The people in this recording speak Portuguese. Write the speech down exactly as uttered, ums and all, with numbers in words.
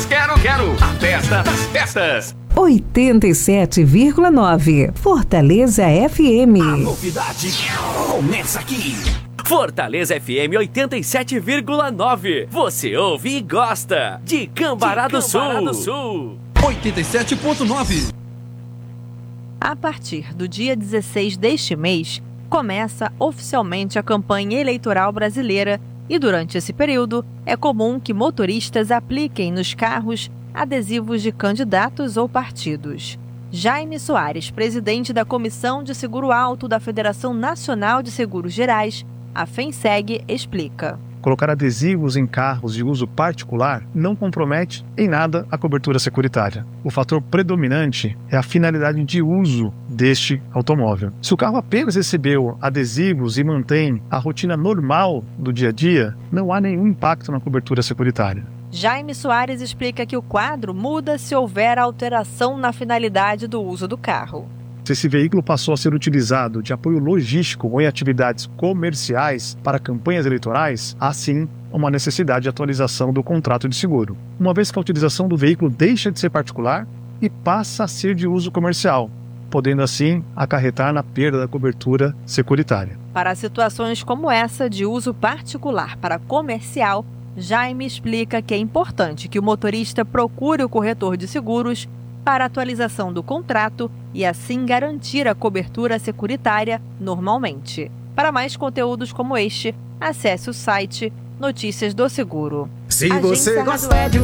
quero, quero. A festa das festas. oitenta e sete vírgula nove Fortaleza F M. A novidade começa aqui. Fortaleza F M oitenta e sete vírgula nove. Você ouve e gosta de Cambará do Sul. Sul. oitenta e sete ponto nove. A partir do dia dezesseis deste mês, começa oficialmente a campanha eleitoral brasileira e durante esse período é comum que motoristas apliquem nos carros adesivos de candidatos ou partidos. Jaime Soares, presidente da Comissão de Seguro Alto da Federação Nacional de Seguros Gerais, a FENSEG, explica. Colocar adesivos em carros de uso particular não compromete em nada a cobertura securitária. O fator predominante é a finalidade de uso deste automóvel. Se o carro apenas recebeu adesivos e mantém a rotina normal do dia a dia, não há nenhum impacto na cobertura securitária. Jaime Soares explica que o quadro muda se houver alteração na finalidade do uso do carro. Se esse veículo passou a ser utilizado de apoio logístico ou em atividades comerciais para campanhas eleitorais, há sim uma necessidade de atualização do contrato de seguro, uma vez que a utilização do veículo deixa de ser particular e passa a ser de uso comercial, podendo assim acarretar na perda da cobertura securitária. Para situações como essa de uso particular para comercial, Jaime explica que é importante que o motorista procure o corretor de seguros para atualização do contrato e assim garantir a cobertura securitária normalmente. Para mais conteúdos como este, acesse o site Notícias do Seguro. Se você gosta de